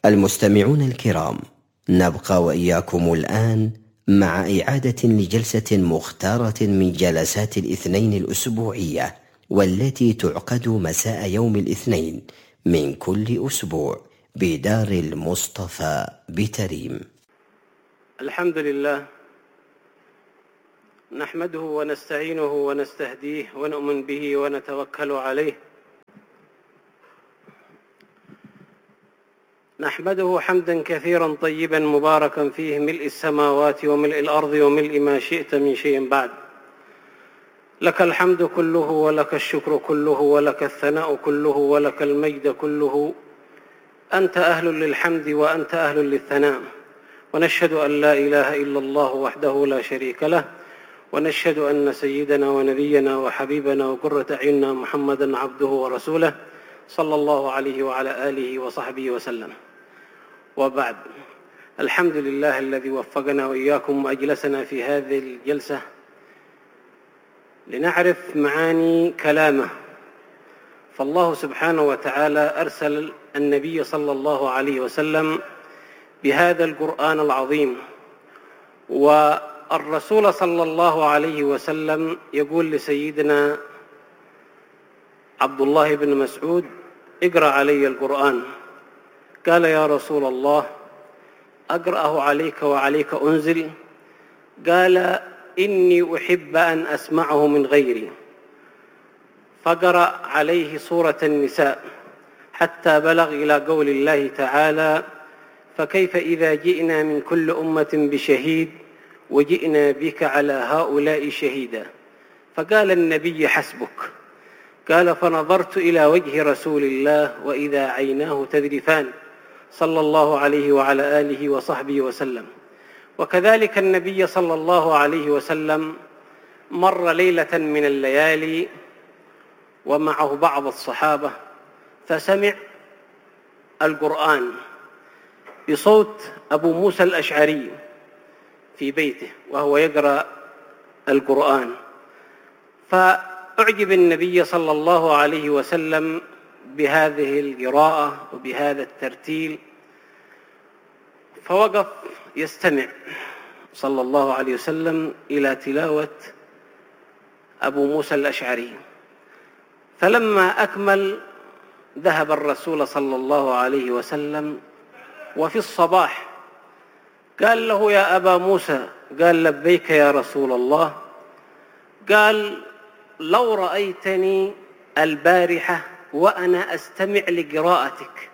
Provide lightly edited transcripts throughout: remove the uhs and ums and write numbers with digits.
المستمعون الكرام، نبقى وإياكم الآن مع إعادة لجلسة مختارة من جلسات الاثنين الأسبوعية، والتي تعقد مساء يوم الاثنين من كل أسبوع بدار المصطفى بتريم. الحمد لله نحمده ونستعينه ونستهديه ونؤمن به ونتوكل عليه. نحمده حمدا كثيرا طيبا مباركا فيه، ملء السماوات وملء الأرض وملء ما شئت من شيء بعد. لك الحمد كله ولك الشكر كله ولك الثناء كله ولك المجد كله. أنت أهل للحمد وأنت أهل للثناء، ونشهد أن لا إله إلا الله وحده لا شريك له، ونشهد أن سيدنا ونبينا وحبيبنا وقرة أعيننا محمدا عبده ورسوله صلى الله عليه وعلى آله وصحبه وسلم. وبعد، الحمد لله الذي وفقنا وإياكم وأجلسنا في هذه الجلسة لنعرف معاني كلامه. فالله سبحانه وتعالى أرسل النبي صلى الله عليه وسلم بهذا القرآن العظيم، والرسول صلى الله عليه وسلم يقول لسيدنا عبد الله بن مسعود: اقرأ علي القرآن. قال: يا رسول الله، أقرأه عليك وعليك أنزل؟ قال: إني أحب أن أسمعه من غيري. فقرأ عليه سورة النساء حتى بلغ إلى قول الله تعالى: فكيف إذا جئنا من كل أمة بشهيد وجئنا بك على هؤلاء شهيدا. فقال النبي: حسبك. قال: فنظرت إلى وجه رسول الله وإذا عيناه تذرفان، صلى الله عليه وعلى آله وصحبه وسلم. وكذلك النبي صلى الله عليه وسلم مر ليلة من الليالي ومعه بعض الصحابة، فسمع القرآن بصوت أبو موسى الأشعري في بيته وهو يقرأ القرآن، فأعجب النبي صلى الله عليه وسلم بهذه القراءة وبهذا الترتيل، فوقف يستمع صلى الله عليه وسلم إلى تلاوة أبو موسى الأشعري. فلما أكمل ذهب الرسول صلى الله عليه وسلم، وفي الصباح قال له: يا أبا موسى. قال: لبيك يا رسول الله. قال: لو رأيتني البارحة وأنا أستمع لقراءتك.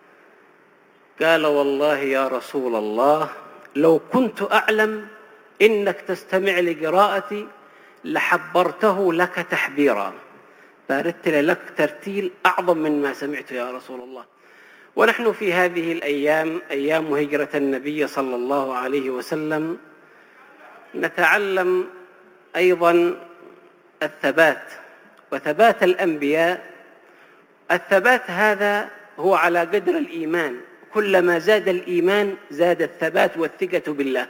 قال: والله يا رسول الله، لو كنت أعلم إنك تستمع لقراءتي لحبرته لك تحبيرا، فأرتل لك ترتيل أعظم من ما سمعته يا رسول الله. ونحن في هذه الأيام، أيام هجرة النبي صلى الله عليه وسلم، نتعلم أيضا الثبات وثبات الأنبياء. الثبات هذا هو على قدر الإيمان، كلما زاد الإيمان زاد الثبات والثقة بالله.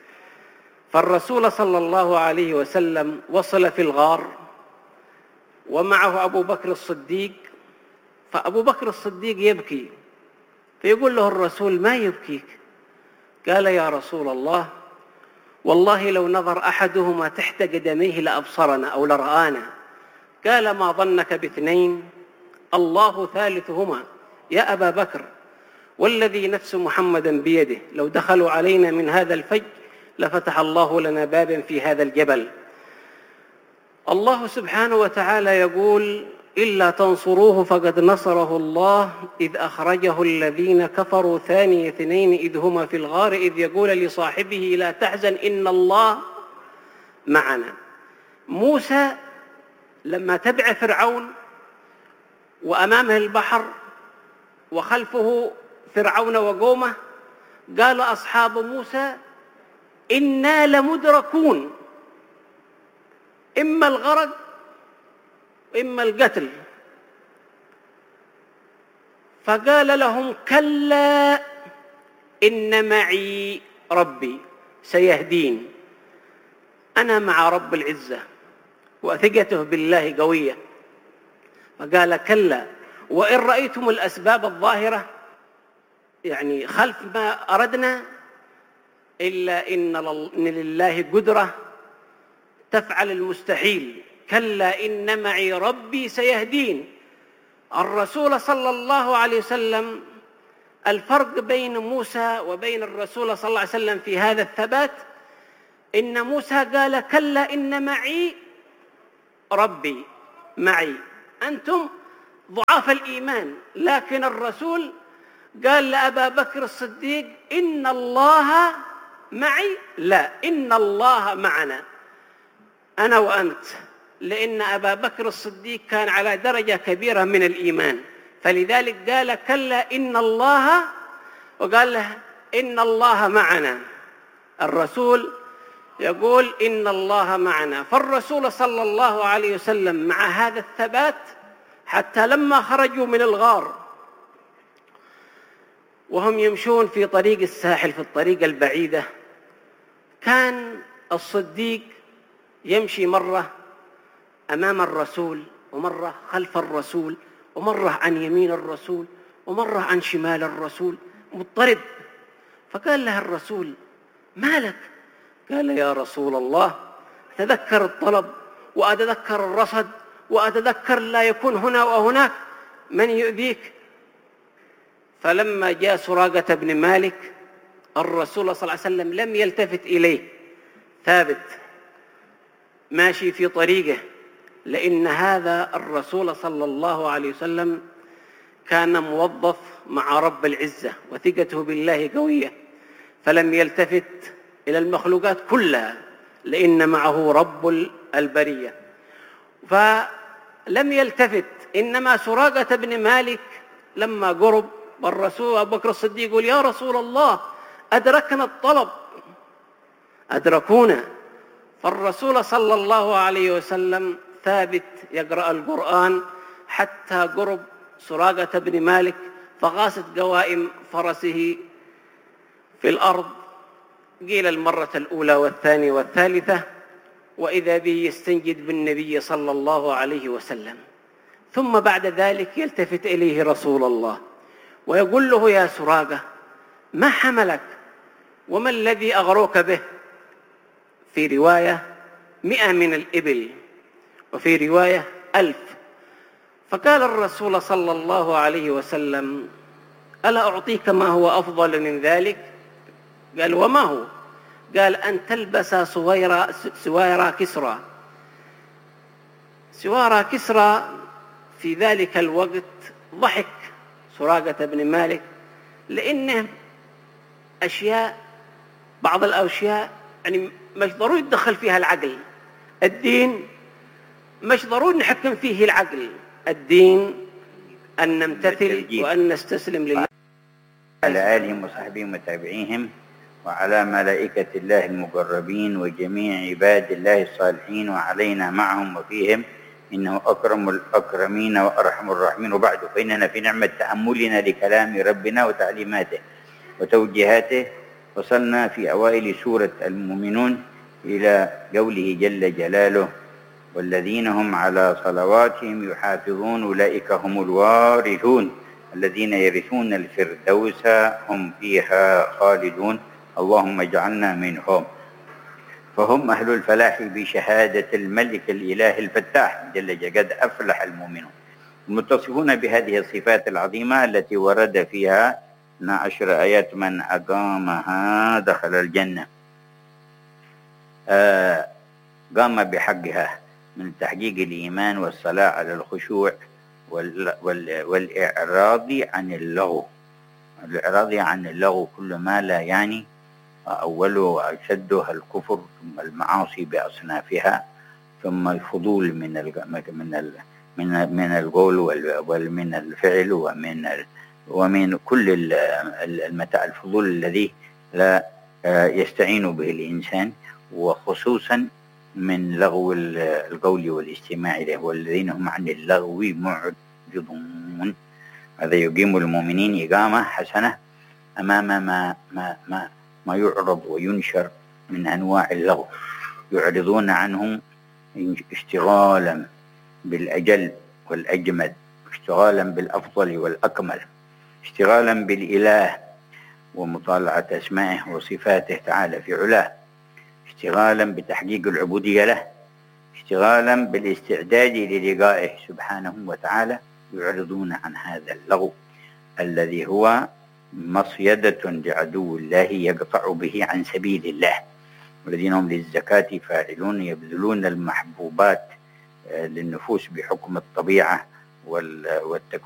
فالرسول صلى الله عليه وسلم وصل في الغار ومعه أبو بكر الصديق، فأبو بكر الصديق يبكي، فيقول له الرسول: ما يبكيك؟ قال: يا رسول الله، والله لو نظر أحدهما تحت قدميه لأبصرنا أو لرآنا. قال: ما ظنك باثنين؟ الله ثالثهما. يا أبا بكر، والذي نفس محمد بيده، لو دخلوا علينا من هذا الفج لفتح الله لنا بابا في هذا الجبل. الله سبحانه وتعالى يقول: إلا تنصروه فقد نصره الله إذ أخرجه الذين كفروا ثاني اثنين إذ هما في الغار إذ يقول لصاحبه لا تحزن إن الله معنا. موسى لما تبع فرعون وأمامه البحر وخلفه فرعون وقومه، قال أصحاب موسى: إنا لمدركون، إما الغرق إما القتل. فقال لهم: كلا إن معي ربي سيهدين. أنا مع رب العزة وثقته بالله قوية. فقال: كلا، وإن رأيتم الأسباب الظاهرة يعني خلف ما أردنا، إلا إن لله قدرة تفعل المستحيل. كلا إن معي ربي سيهدين. الرسول صلى الله عليه وسلم، الفرق بين موسى وبين الرسول صلى الله عليه وسلم في هذا الثبات إن موسى قال كلا إن معي ربي، معي أنتم ضعاف الإيمان، لكن الرسول قال لأبا بكر الصديق إن الله معي، لا، إن الله معنا أنا وأنت، لأن أبا بكر الصديق كان على درجة كبيرة من الإيمان، فلذلك قال كلا إن الله، وقال له إن الله معنا. الرسول يقول إن الله معنا. فالرسول صلى الله عليه وسلم مع هذا الثبات حتى لما خرجوا من الغار وهم يمشون في طريق الساحل في الطريق البعيدة، كان الصديق يمشي مرة أمام الرسول ومرة خلف الرسول ومرة عن يمين الرسول ومرة عن شمال الرسول، مضطرب. فقال له الرسول ما لك؟ قال يا رسول الله أتذكر الطلب وأتذكر الرصد وأتذكر لا يكون هنا وهناك من يؤذيك. فلما جاء سراقة بن مالك الرسول صلى الله عليه وسلم لم يلتفت إليه، ثابت ماشي في طريقه، لأن هذا الرسول صلى الله عليه وسلم كان موظف مع رب العزة وثقته بالله قوية، فلم يلتفت إلى المخلوقات كلها لأن معه رب البرية، فلم يلتفت. إنما سراقة بن مالك لما قرب والرسول أبو بكر الصديق يقول يا رسول الله أدركنا الطلب، أدركونا. فالرسول صلى الله عليه وسلم ثابت يقرأ القرآن حتى قرب سراقة بن مالك، فغاست قوائم فرسه في الأرض، قيل المرة الأولى والثانية والثالثة، وإذا به يستنجد بالنبي صلى الله عليه وسلم. ثم بعد ذلك يلتفت إليه رسول الله ويقول له يا سراقة ما حملك وما الذي أغروك به؟ في رواية 100 من الإبل وفي رواية 1000. فقال الرسول صلى الله عليه وسلم ألا أعطيك ما هو أفضل من ذلك؟ قال وما هو؟ قال أن تلبس سويرا كسرى. سوارى كسرى في ذلك الوقت ضحك سراقة بن مالك، لأنه أشياء، بعض الأشياء يعني مش ضروري يتدخل فيها العقل، الدين مش ضروري نحكم فيه العقل، الدين أن نمتثل وأن نستسلم لله. على آلهم وصحبهم وتابعيهم وعلى ملائكة الله المقربين وجميع عباد الله الصالحين وعلينا معهم وفيهم، إنه أكرم الأكرمين وأرحم الراحمين. وبعد، فإننا في نعمة تأملنا لكلام ربنا وتعليماته وتوجيهاته. وصلنا في أوائل سورة المؤمنون إلى قوله جل جلاله والذين هم على صلواتهم يحافظون أولئك هم الوارثون الذين يرثون الفردوس هم فيها خالدون. اللهم اجعلنا منهم. فهم أهل الفلاح بشهادة الملك الإله الفتاح جل جلاله، قد أفلح المؤمنون، المتصفون بهذه الصفات العظيمة التي ورد فيها 12 آيات من أقامها دخل الجنة. قام بحقها من تحقيق الإيمان والصلاة على الخشوع والإعراض عن اللغو. الإعراض عن اللغو كل ما لا يعني، أوله وأشده الكفر، ثم المعاصي بأصنافها، ثم الفضول من القول ومن الفعل ومن كل المتاع، الفضول الذي لا يستعين به الإنسان، وخصوصا من لغو القول والاستماع إليه، والذين هم عن اللغو معرضون. هذا يقيم المؤمنين إقامة حسنة أمام ما يعرض وينشر من أنواع اللغو، يعرضون عنه اشتغالا بالأجل والأجمل، اشتغالا بالأفضل والأكمل، اشتغالا بالإله ومطالعة أسمائه وصفاته تعالى في علاه، اشتغالا بتحقيق العبودية له، اشتغالا بالاستعداد للقائه سبحانه وتعالى، يعرضون عن هذا اللغو الذي هو مصيدة لعدو الله يقطع به عن سبيل الله. والذين هم للزكاة فاعلون يبذلون المحبوبات للنفوس بحكم الطبيعة والتكوين